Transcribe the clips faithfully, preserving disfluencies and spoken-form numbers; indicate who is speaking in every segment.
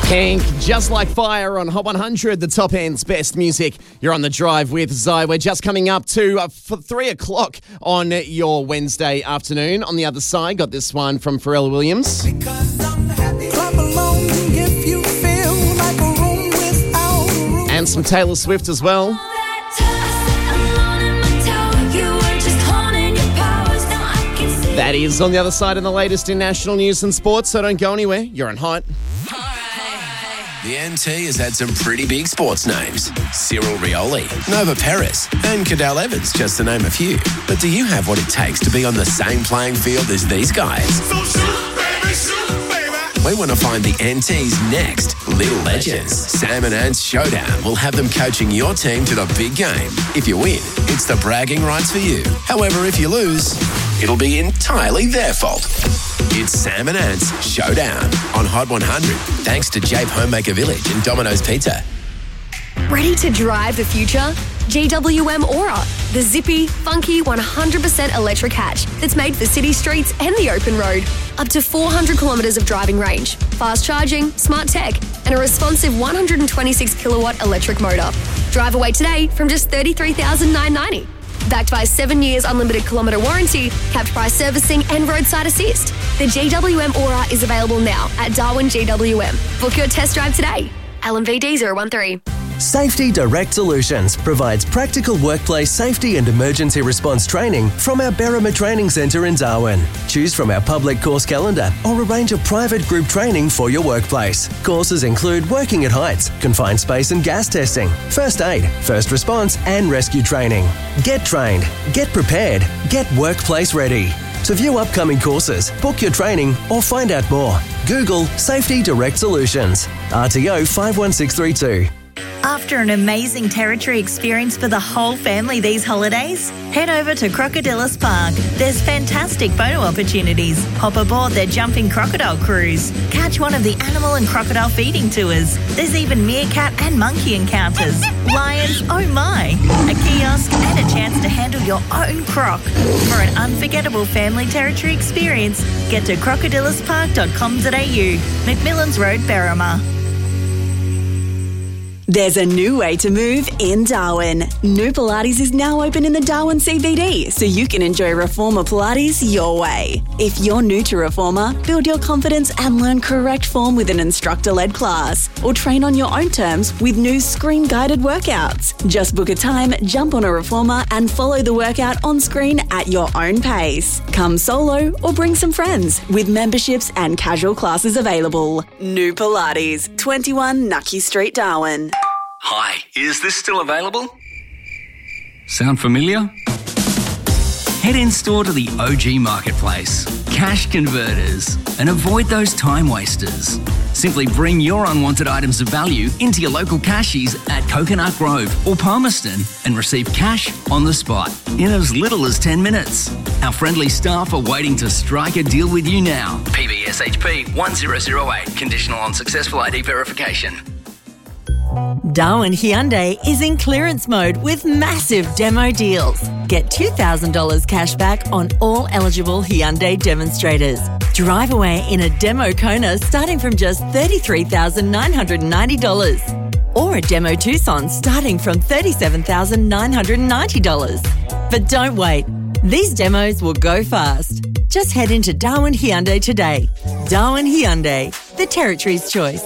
Speaker 1: Pink, Just Like Fire on Hot one hundred, the top end's best music. You're on the drive with Zai. We're just coming up to uh, for three o'clock on your Wednesday afternoon. On the other side, got this one from Pharrell Williams. And some Taylor Swift as well. That is on the other side in the latest in national news and sports, so don't go anywhere. You're on Hot.
Speaker 2: The N T has had some pretty big sports names. Cyril Rioli, Nova Perez, and Cadell Evans, just to name a few. But do you have what it takes to be on the same playing field as these guys? So shoot, baby, shoot, baby. We want to find the N T's next Little Legends. Sam and Ant's Showdown will have them coaching your team to the big game. If you win, it's the bragging rights for you. However, if you lose, it'll be entirely their fault. It's Sam and Ant's Showdown on Hot one hundred, thanks to Jape Homemaker Village and Domino's Pizza.
Speaker 3: Ready to drive the future? G W M Aura, the zippy, funky one hundred percent electric hatch that's made for city streets and the open road. Up to four hundred kilometres of driving range, fast charging, smart tech, and a responsive one hundred twenty-six kilowatt electric motor. Drive away today from just thirty-three thousand nine hundred ninety dollars. Backed by seven years unlimited kilometre warranty, capped price servicing and roadside assist. The G W M Aura is available now at Darwin G W M. Book your test drive today. L M V D zero one three.
Speaker 4: Safety Direct Solutions provides practical workplace safety and emergency response training from our Berrima Training Centre in Darwin. Choose from our public course calendar or arrange a private group training for your workplace. Courses include working at heights, confined space and gas testing, first aid, first response and rescue training. Get trained, get prepared, get workplace ready. To view upcoming courses, book your training or find out more, Google Safety Direct Solutions. R T O five one six three two.
Speaker 5: After an amazing Territory experience for the whole family these holidays, head over to Crocodilus Park. There's fantastic photo opportunities. Hop aboard their jumping crocodile cruise. Catch one of the animal and crocodile feeding tours. There's even meerkat and monkey encounters. Lions, oh my! A kiosk and a chance to handle your own croc. For an unforgettable family Territory experience, get to crocodilus park dot com dot a u. McMillan's Road, Berrima.
Speaker 6: There's a new way to move in Darwin. New Pilates is now open in the Darwin C B D, so you can enjoy Reformer Pilates your way. If you're new to Reformer, build your confidence and learn correct form with an instructor-led class, or train on your own terms with new screen-guided workouts. Just book a time, jump on a Reformer, and follow the workout on screen at your own pace. Come solo or bring some friends, with memberships and casual classes available. New Pilates, twenty-one Nucky Street, Darwin.
Speaker 7: Hi, is this still available? Sound familiar? Head in store to the O G Marketplace, Cash Converters, and avoid those time wasters. Simply bring your unwanted items of value into your local cashies at Coconut Grove or Palmerston and receive cash on the spot in as little as ten minutes. Our friendly staff are waiting to strike a deal with you now. P B S H P one zero zero eight, conditional on successful I D verification.
Speaker 8: Darwin Hyundai is in clearance mode with massive demo deals. Get two thousand dollars cash back on all eligible Hyundai demonstrators. Drive away in a demo Kona starting from just thirty-three thousand nine hundred ninety dollars. Or a demo Tucson starting from thirty-seven thousand nine hundred ninety dollars. But don't wait. These demos will go fast. Just head into Darwin Hyundai today. Darwin Hyundai, the Territory's choice.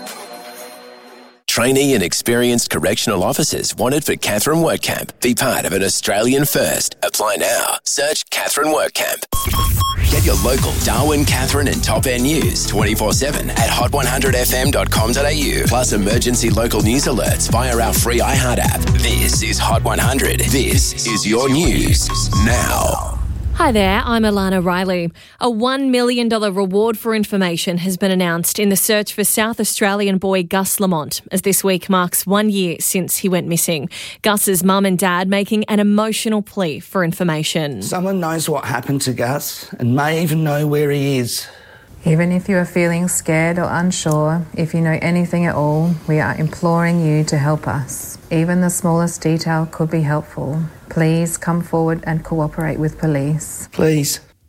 Speaker 2: Trainee and experienced correctional officers wanted for Katherine WorkCamp. Be part of an Australian first. Apply now. Search Katherine WorkCamp. Get your local Darwin, Katherine and Top End news twenty-four seven at hot one hundred f m dot com dot a u. Plus emergency local news alerts via our free iHeart app. This is Hot one hundred. This is your news now.
Speaker 9: Hi there, I'm Alana Riley. A one million dollars reward for information has been announced in the search for South Australian boy Gus Lamont, as this week marks one year since he went missing. Gus's mum and dad making an emotional plea for information.
Speaker 10: Someone knows what happened to Gus and may even know where he is.
Speaker 11: Even if you are feeling scared or unsure, if you know anything at all, we are imploring you to help us. Even the smallest detail could be helpful. Please come forward and cooperate with police.
Speaker 10: Please.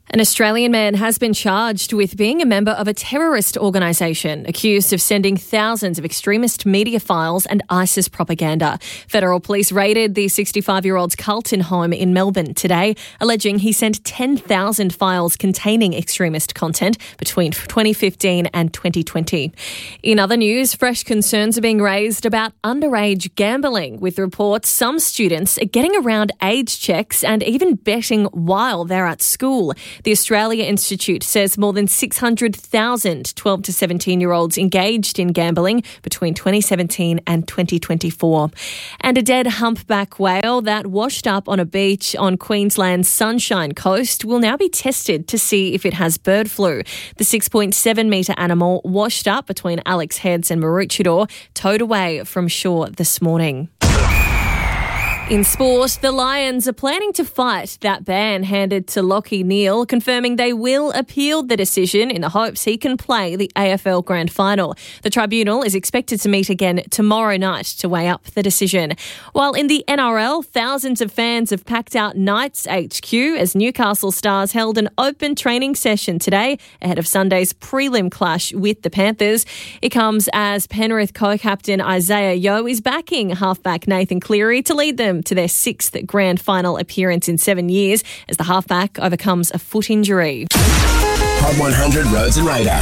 Speaker 9: An Australian man has been charged with being a member of a terrorist organisation, accused of sending thousands of extremist media files and ISIS propaganda. Federal police raided the sixty-five-year-old's Carlton home in Melbourne today, alleging he sent ten thousand files containing extremist content between twenty fifteen and twenty twenty. In other news, fresh concerns are being raised about underage gambling, with reports some students are getting around age checks and even betting while they're at school. The Australia Institute says more than six hundred thousand twelve to seventeen-year-olds engaged in gambling between twenty seventeen and twenty twenty-four. And a dead humpback whale that washed up on a beach on Queensland's Sunshine Coast will now be tested to see if it has bird flu. The six point seven metre animal washed up between Alex Heads and Maroochydore, towed away from shore this morning. In sport, the Lions are planning to fight that ban handed to Lachie Neale, confirming they will appeal the decision in the hopes he can play the A F L Grand Final. The tribunal is expected to meet again tomorrow night to weigh up the decision. While in the N R L, thousands of fans have packed out Knights H Q as Newcastle Stars held an open training session today ahead of Sunday's prelim clash with the Panthers. It comes as Penrith co-captain Isaiah Yeo is backing halfback Nathan Cleary to lead them to their sixth grand final appearance in seven years as the halfback overcomes a foot injury.
Speaker 2: Hot one hundred Roads and Radar.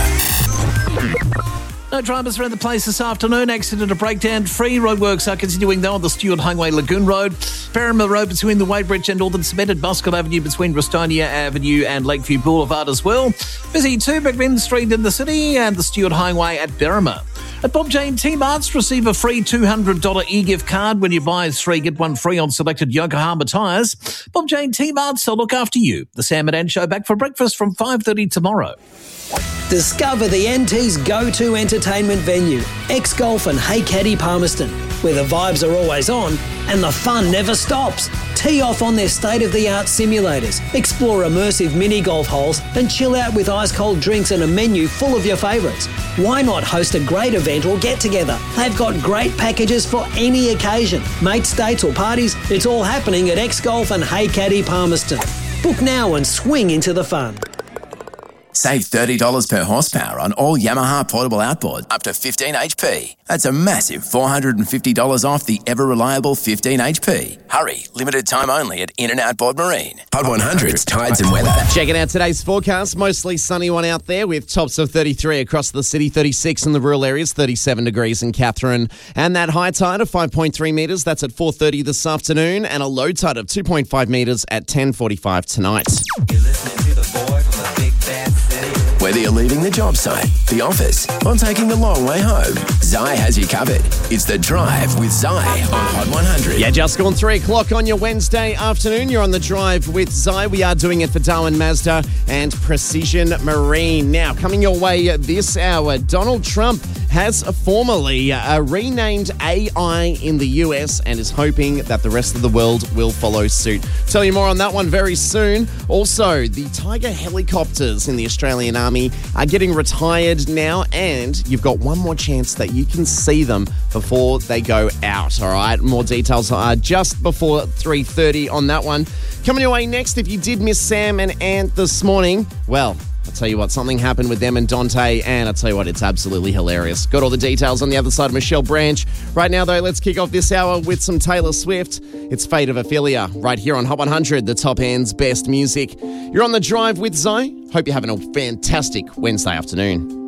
Speaker 12: No dramas around the place this afternoon. Accident or breakdown free. Roadworks are continuing though on the Stuart Highway Lagoon Road. Parramatta Road between the Wadebridge and Northern Cemented. Muscat Avenue between Restonia Avenue and Lakeview Boulevard as well. Busy too, McMinn Street in the city and the Stuart Highway at Berrima. At Bob Jane T-Marts, receive a free two hundred dollars e-gift card when you buy three, get one free on selected Yokohama tyres. Bob Jane T-Marts, they'll look after you. The Sam and Ann Show back for breakfast from five thirty tomorrow.
Speaker 13: Discover the N T's go-to entertainment venue, X-Golf and Hey Caddy Palmerston, where the vibes are always on and the fun never stops. Tee off on their state-of-the-art simulators, explore immersive mini-golf holes and chill out with ice-cold drinks and a menu full of your favourites. Why not host a great event or get-together? They've got great packages for any occasion. Mates, dates or parties, it's all happening at X-Golf and Hey Caddy Palmerston. Book now and swing into the fun.
Speaker 2: Save thirty dollars per horsepower on all Yamaha portable outboards up to fifteen H P. That's a massive four hundred fifty dollars off the ever-reliable fifteen H P. Hurry, limited time only at In and Outboard Marine. Hot one hundred's tides and weather.
Speaker 1: Checking out today's forecast, mostly sunny one out there with tops of thirty-three across the city, thirty-six in the rural areas, thirty-seven degrees in Katherine. And that high tide of five point three metres, that's at four thirty this afternoon, and a low tide of two point five metres at ten forty-five tonight.
Speaker 2: You're listening to the boy from the big bad city. Whether you're leaving the job site, the office, or taking the long way home, Zai has you covered. It's The Drive with Zai on Hot one hundred.
Speaker 1: Yeah, just gone three o'clock on your Wednesday afternoon. You're on The Drive with Zai. We are doing it for Darwin Mazda and Precision Marine. Now, coming your way this hour, Donald Trump has formally uh, renamed A I in the U S and is hoping that the rest of the world will follow suit. Tell you more on that one very soon. Also, the Tiger helicopters in the Australian Army are getting retired now, and you've got one more chance that you can see them before they go out. All right, more details are just before three thirty on that one. Coming your way next, if you did miss Sam and Ant this morning, well, I'll tell you what, something happened with them and Dante, and I'll tell you what, it's absolutely hilarious. Got all the details on the other side of Michelle Branch. Right now, though, let's kick off this hour with some Taylor Swift. It's Fate of Ophelia, right here on Hot one hundred, the top end's best music. You're on The Drive with Zai. Hope you're having a fantastic Wednesday afternoon.